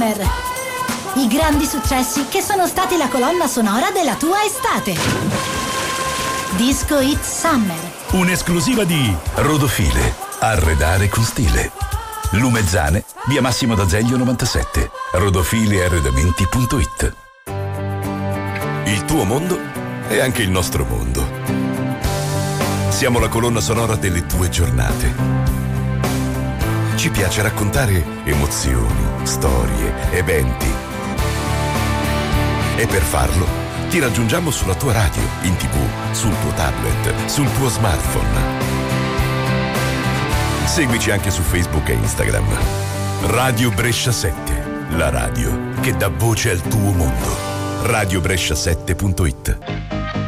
Summer. I grandi successi che sono stati la colonna sonora della tua estate. Disco Hit Summer. Un'esclusiva di Rodofile. Arredare con stile. Lumezzane, via Massimo d'Azeglio 97. Rodofilearredamenti.it. Il tuo mondo è anche il nostro mondo. Siamo la colonna sonora delle tue giornate. Ci piace raccontare emozioni, storie, eventi. E per farlo ti raggiungiamo sulla tua radio, in TV, sul tuo tablet, sul tuo smartphone. Seguici anche su Facebook e Instagram. Radio Brescia 7, la radio che dà voce al tuo mondo. radiobrescia7.it.